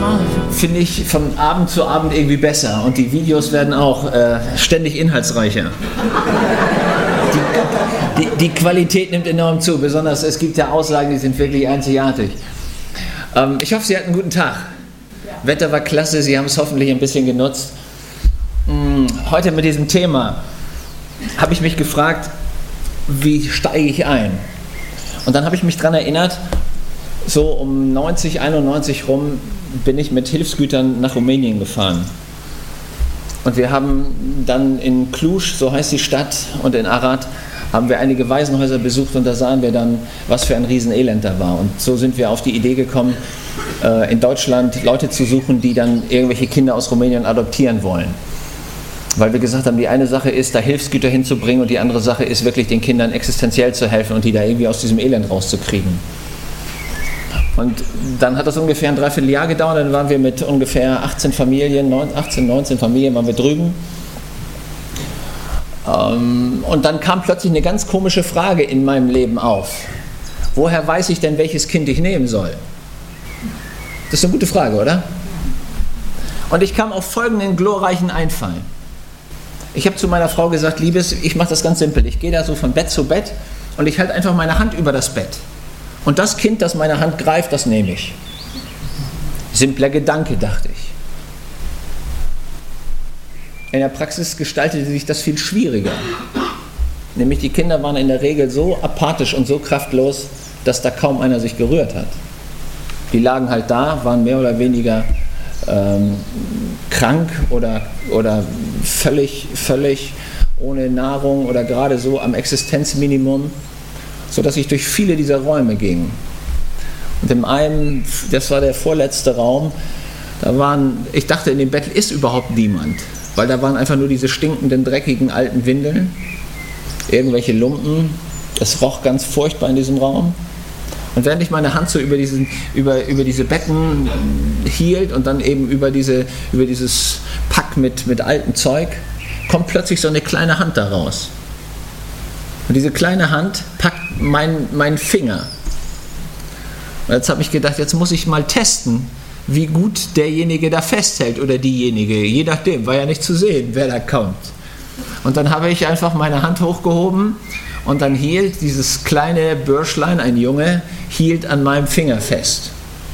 Thema finde ich von Abend zu Abend irgendwie besser und die Videos werden auch ständig inhaltsreicher. Die Qualität nimmt enorm zu, besonders es gibt ja Aussagen, die sind wirklich einzigartig. Ich hoffe, Sie hatten einen guten Tag. Ja. Wetter war klasse, Sie haben es hoffentlich ein bisschen genutzt. Heute mit diesem Thema habe ich mich gefragt, wie steige ich ein? Und dann habe ich mich daran erinnert, so um 90, 91 rum bin ich mit Hilfsgütern nach Rumänien gefahren. Und wir haben dann in Cluj, so heißt die Stadt, und in Arad haben wir einige Waisenhäuser besucht und da sahen wir dann, was für ein Riesenelend da war. Und so sind wir auf die Idee gekommen, in Deutschland Leute zu suchen, die dann irgendwelche Kinder aus Rumänien adoptieren wollen. Weil wir gesagt haben, die eine Sache ist, da Hilfsgüter hinzubringen und die andere Sache ist, wirklich den Kindern existenziell zu helfen und die da irgendwie aus diesem Elend rauszukriegen. Und dann hat das ungefähr ein Dreivierteljahr gedauert, dann waren wir mit ungefähr 19 Familien waren wir drüben. Und dann kam plötzlich eine ganz komische Frage in meinem Leben auf. Woher weiß ich denn, welches Kind ich nehmen soll? Das ist eine gute Frage, oder? Und ich kam auf folgenden glorreichen Einfall. Ich habe zu meiner Frau gesagt, Liebes, ich mache das ganz simpel. Ich gehe da so von Bett zu Bett und ich halte einfach meine Hand über das Bett. Und das Kind, das meine Hand greift, das nehme ich. Simpler Gedanke, dachte ich. In der Praxis gestaltete sich das viel schwieriger. Nämlich die Kinder waren in der Regel so apathisch und so kraftlos, dass da kaum einer sich gerührt hat. Die lagen halt da, waren mehr oder weniger krank oder völlig ohne Nahrung oder gerade so am Existenzminimum, sodass ich durch viele dieser Räume ging. Und in einem, das war der vorletzte Raum, ich dachte, in dem Bett ist überhaupt niemand. Weil da waren einfach nur diese stinkenden, dreckigen alten Windeln, irgendwelche Lumpen. Es roch ganz furchtbar in diesem Raum. Und während ich meine Hand so über diese Betten hielt und dann eben über dieses Pack mit altem Zeug, kommt plötzlich so eine kleine Hand da raus. Und diese kleine Hand packt meinen Finger. Und jetzt habe ich gedacht, jetzt muss ich mal testen, wie gut derjenige da festhält oder diejenige, je nachdem, war ja nicht zu sehen, wer da kommt. Und dann habe ich einfach meine Hand hochgehoben und dann hielt dieses kleine Bürschlein, ein Junge, hielt an meinem Finger fest.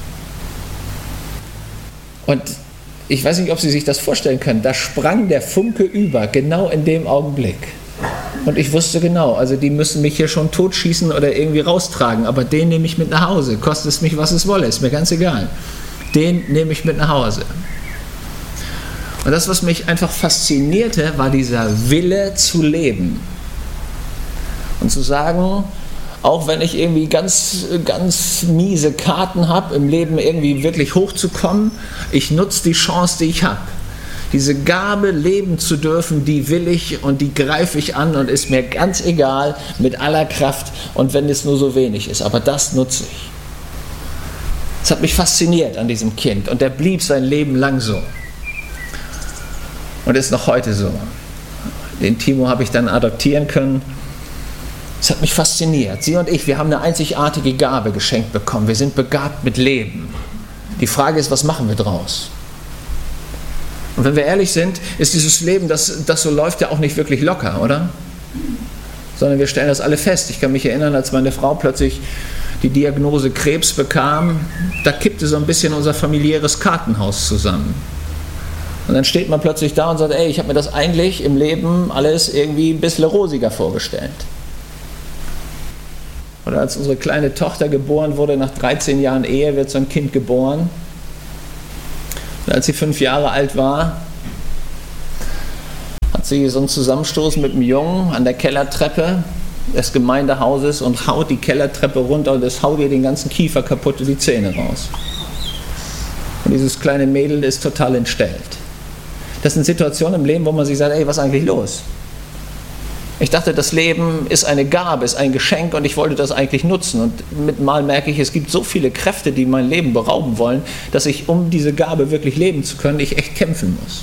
Und ich weiß nicht, ob Sie sich das vorstellen können, da sprang der Funke über, genau in dem Augenblick. Und ich wusste genau, also die müssen mich hier schon totschießen oder irgendwie raustragen, aber den nehme ich mit nach Hause, kostet es mich, was es wolle, ist mir ganz egal. Den nehme ich mit nach Hause. Und das, was mich einfach faszinierte, war dieser Wille zu leben. Und zu sagen, auch wenn ich irgendwie ganz miese Karten habe, im Leben irgendwie wirklich hochzukommen, ich nutze die Chance, die ich habe. Diese Gabe, leben zu dürfen, die will ich und die greife ich an und ist mir ganz egal, mit aller Kraft und wenn es nur so wenig ist. Aber das nutze ich. Das hat mich fasziniert an diesem Kind und der blieb sein Leben lang so. Und ist noch heute so. Den Timo habe ich dann adoptieren können. Das hat mich fasziniert. Sie und ich, wir haben eine einzigartige Gabe geschenkt bekommen. Wir sind begabt mit Leben. Die Frage ist, was machen wir draus? Und wenn wir ehrlich sind, ist dieses Leben, das so läuft, ja auch nicht wirklich locker, oder? Sondern wir stellen das alle fest. Ich kann mich erinnern, als meine Frau plötzlich die Diagnose Krebs bekam, da kippte so ein bisschen unser familiäres Kartenhaus zusammen. Und dann steht man plötzlich da und sagt, ich habe mir das eigentlich im Leben alles irgendwie ein bisschen rosiger vorgestellt. Oder als unsere kleine Tochter geboren wurde, nach 13 Jahren Ehe wird so ein Kind geboren. Und als sie 5 Jahre alt war, hat sie so einen Zusammenstoß mit einem Jungen an der Kellertreppe des Gemeindehauses und haut die Kellertreppe runter und es haut ihr den ganzen Kiefer kaputt und die Zähne raus. Und dieses kleine Mädel ist total entstellt. Das sind Situationen im Leben, wo man sich sagt, was ist eigentlich los? Ich dachte, das Leben ist eine Gabe, ist ein Geschenk und ich wollte das eigentlich nutzen. Und mit Mal merke ich, es gibt so viele Kräfte, die mein Leben berauben wollen, dass ich, um diese Gabe wirklich leben zu können, ich echt kämpfen muss.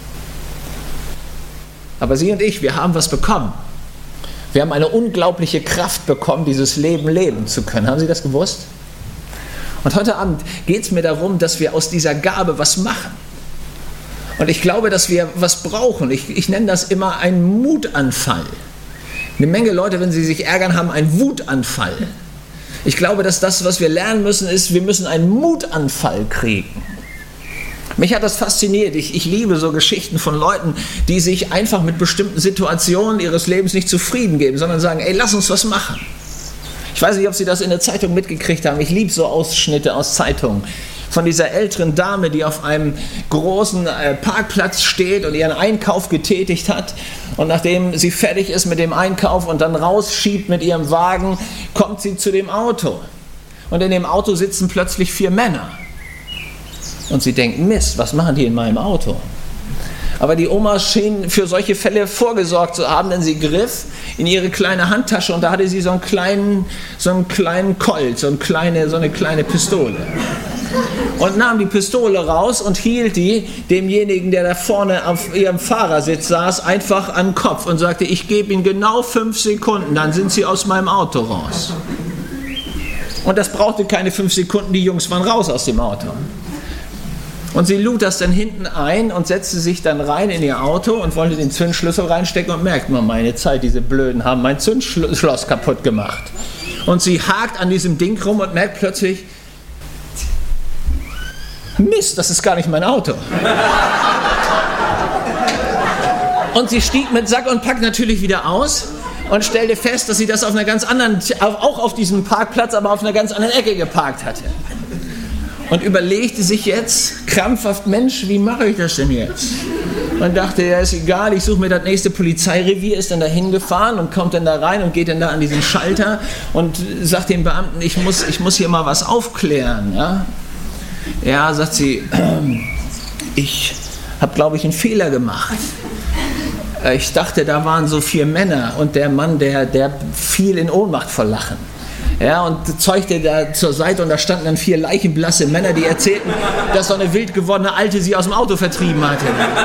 Aber Sie und ich, wir haben was bekommen. Wir haben eine unglaubliche Kraft bekommen, dieses Leben leben zu können. Haben Sie das gewusst? Und heute Abend geht es mir darum, dass wir aus dieser Gabe was machen. Und ich glaube, dass wir was brauchen. Ich nenne das immer einen Mutanfall. Eine Menge Leute, wenn sie sich ärgern, haben einen Wutanfall. Ich glaube, dass das, was wir lernen müssen, ist, wir müssen einen Mutanfall kriegen. Mich hat das fasziniert. Ich liebe so Geschichten von Leuten, die sich einfach mit bestimmten Situationen ihres Lebens nicht zufrieden geben, sondern sagen, ey, lass uns was machen. Ich weiß nicht, ob Sie das in der Zeitung mitgekriegt haben. Ich liebe so Ausschnitte aus Zeitungen. Von dieser älteren Dame, die auf einem großen Parkplatz steht und ihren Einkauf getätigt hat. Und nachdem sie fertig ist mit dem Einkauf und dann rausschiebt mit ihrem Wagen, kommt sie zu dem Auto. Und in dem Auto sitzen plötzlich 4 Männer. Und sie denkt, Mist, was machen die in meinem Auto? Aber die Oma schien für solche Fälle vorgesorgt zu haben, denn sie griff in ihre kleine Handtasche und da hatte sie so einen kleinen Colt, so eine kleine Pistole. Und nahm die Pistole raus und hielt die demjenigen, der da vorne auf ihrem Fahrersitz saß, einfach an den Kopf und sagte, ich gebe Ihnen genau 5 Sekunden, dann sind Sie aus meinem Auto raus. Und das brauchte keine 5 Sekunden, die Jungs waren raus aus dem Auto. Und sie lud das dann hinten ein und setzte sich dann rein in ihr Auto und wollte den Zündschlüssel reinstecken und merkt man, meine Zeit, diese Blöden haben mein Zündschloss kaputt gemacht. Und sie hakt an diesem Ding rum und merkt plötzlich, Mist, das ist gar nicht mein Auto. Und sie stieg mit Sack und Pack natürlich wieder aus und stellte fest, dass sie das auf einer ganz anderen, auch auf diesem Parkplatz, aber auf einer ganz anderen Ecke geparkt hatte. Und überlegte sich jetzt krampfhaft, Mensch, wie mache ich das denn jetzt? Und dachte, ja, ist egal, ich suche mir das nächste Polizeirevier, ist dann da hingefahren und kommt dann da rein und geht dann da an diesen Schalter und sagt dem Beamten, ich muss hier mal was aufklären. Ja, sagt sie, ich habe, glaube ich, einen Fehler gemacht. Ich dachte, da waren so 4 Männer und der Mann, der fiel in Ohnmacht vor Lachen. Ja, und zeugte da zur Seite und da standen dann 4 leichenblasse Männer, die erzählten, dass so eine wild gewordene Alte sie aus dem Auto vertrieben hatte.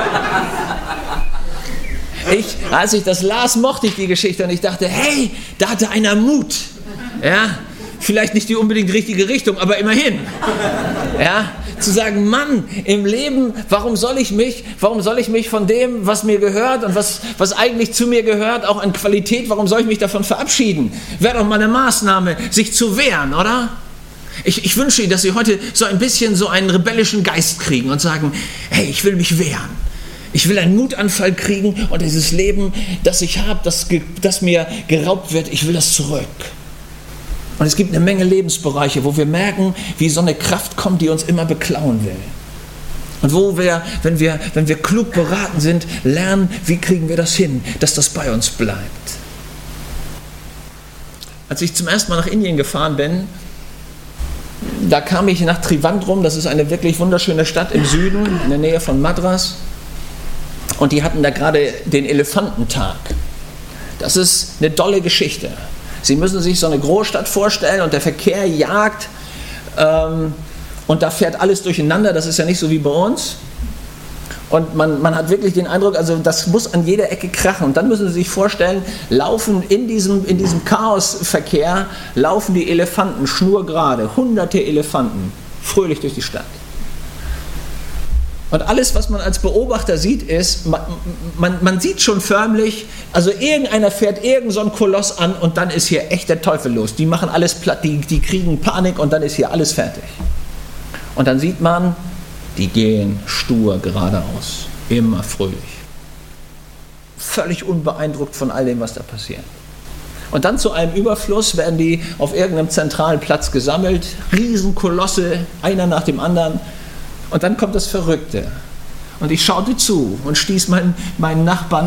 Als ich das las, mochte ich die Geschichte und ich dachte, hey, da hatte einer Mut. Ja, vielleicht nicht die unbedingt richtige Richtung, aber immerhin. Ja, zu sagen, Mann, im Leben, warum soll ich mich von dem, was mir gehört und was eigentlich zu mir gehört, auch an Qualität, warum soll ich mich davon verabschieden? Wäre doch mal eine Maßnahme, sich zu wehren, oder? Ich wünsche Ihnen, dass Sie heute so ein bisschen so einen rebellischen Geist kriegen und sagen, hey, ich will mich wehren. Ich will einen Mutanfall kriegen und dieses Leben, das ich habe, das mir geraubt wird, ich will das zurück. Und es gibt eine Menge Lebensbereiche, wo wir merken, wie so eine Kraft kommt, die uns immer beklauen will. Und wo wir, wenn wir klug beraten sind, lernen, wie kriegen wir das hin, dass das bei uns bleibt. Als ich zum ersten Mal nach Indien gefahren bin, da kam ich nach Trivandrum, das ist eine wirklich wunderschöne Stadt im Süden, in der Nähe von Madras. Und die hatten da gerade den Elefantentag. Das ist eine tolle Geschichte. Sie müssen sich so eine Großstadt vorstellen und der Verkehr jagt und da fährt alles durcheinander, das ist ja nicht so wie bei uns. Und man hat wirklich den Eindruck, also das muss an jeder Ecke krachen. Und dann müssen Sie sich vorstellen, laufen in diesem Chaosverkehr, laufen die Elefanten schnurgerade, 100 Elefanten, fröhlich durch die Stadt. Und alles, was man als Beobachter sieht, ist, man sieht schon förmlich, also irgendeiner fährt irgend so einen Koloss an und dann ist hier echt der Teufel los. Die machen alles platt, die kriegen Panik und dann ist hier alles fertig. Und dann sieht man, die gehen stur geradeaus, immer fröhlich. Völlig unbeeindruckt von all dem, was da passiert. Und dann zu einem Überfluss werden die auf irgendeinem zentralen Platz gesammelt, Riesenkolosse, einer nach dem anderen. Und dann kommt das Verrückte. Und ich schaute zu und stieß meinen Nachbarn